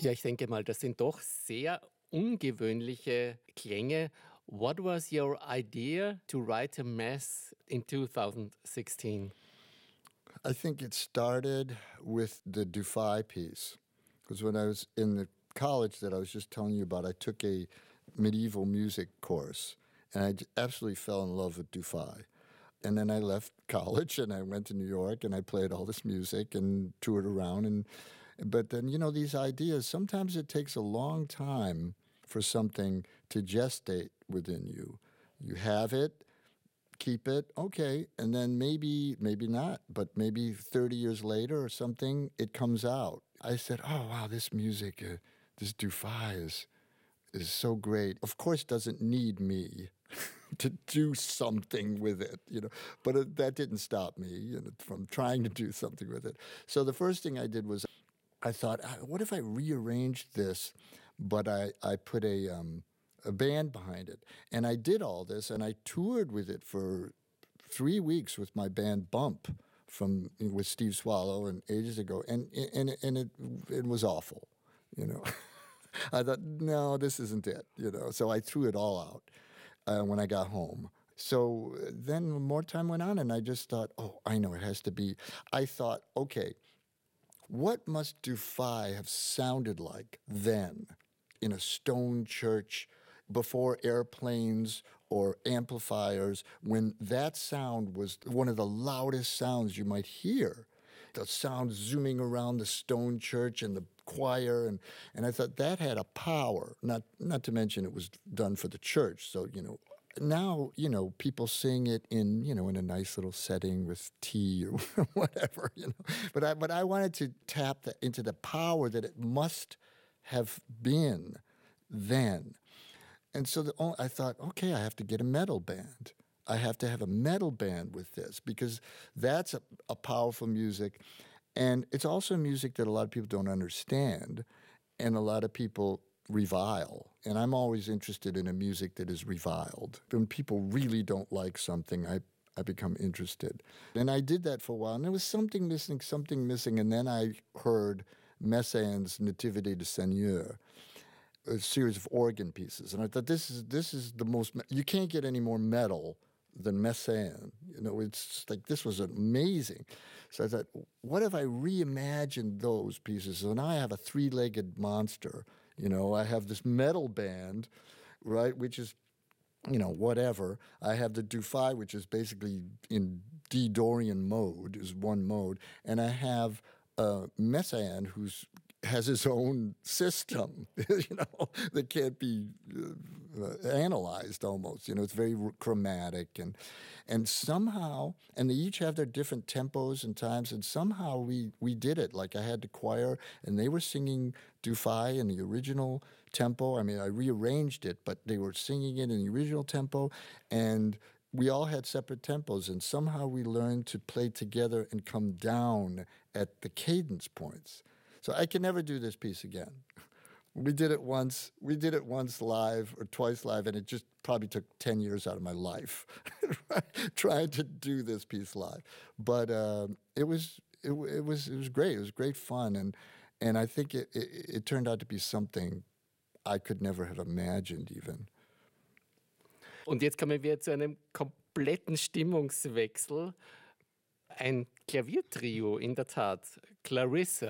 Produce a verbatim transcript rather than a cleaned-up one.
Ja, ich denke mal, das sind doch sehr ungewöhnliche Klänge. What was your idea to write a mass in two thousand sixteen? I think it started with the Dufay piece. Because when I was in the college that I was just telling you about, I took a medieval music course, and I j- absolutely fell in love with Dufay. And then I left college and I went to New York and I played all this music and toured around. And but then, you know, these ideas, sometimes it takes a long time for something to gestate within you. You have it, keep it, okay, and then maybe, maybe not, but maybe thirty years later or something, it comes out. I said, oh, wow, this music, uh, this Dufay is, is so great. Of course, doesn't need me to do something with it, you know, but it, that didn't stop me, you know, from trying to do something with it. So the first thing I did was I thought, "Ah, what if I rearranged this, but I, I put a, um, a band behind it? And I did all this, and I toured with it for three weeks with my band Bump from with Steve Swallow and ages ago, and and and it it was awful, you know. I thought, no, this isn't it, you know. So I threw it all out uh, when I got home. So uh, then more time went on, and I just thought, oh, I know it has to be. I thought, okay, what must Dufay have sounded like then in a stone church before airplanes or amplifiers when that sound was one of the loudest sounds you might hear? The sound zooming around the stone church and the choir, and, and I thought that had a power, not not to mention it was done for the church. So, you know, now, you know, people sing it in, you know, in a nice little setting with tea or whatever, you know. But I but I wanted to tap the, into the power that it must have been then. And so the only, I thought, okay, I have to get a metal band. I have to have a metal band with this because that's a, a powerful music. And it's also music that a lot of people don't understand and a lot of people revile. And I'm always interested in a music that is reviled. When people really don't like something, I, I become interested. And I did that for a while. And there was something missing, something missing. And then I heard Messiaen's Nativité du Seigneur, a series of organ pieces, and I thought this is this is the most. You can't get any more metal than Messiaen. You know, it's just like this was amazing. So I thought, what if I reimagined those pieces? So now I have a three-legged monster. You know, I have this metal band, right, which is, you know, whatever. I have the Dufay, which is basically in D Dorian mode, is one mode, and I have uh, Messiaen, who's has his own system, you know, that can't be uh, analyzed almost. You know, it's very r- chromatic and and somehow, and they each have their different tempos and times, and somehow we we did it. Like I had the choir, and they were singing Dufay in the original tempo. I mean, I rearranged it, but they were singing it in the original tempo, and we all had separate tempos, and somehow we learned to play together and come down at the cadence points. So I can never do this piece again. We did it once. We did it once live or twice live, and it just probably took ten years out of my life trying to do this piece live. But um, it was it, it was it was great. It was great fun, and and I think it, it it turned out to be something I could never have imagined even. Und jetzt kommen wir zu einem kompletten Stimmungswechsel. Ein Klaviertrio, in der Tat. Clarissa,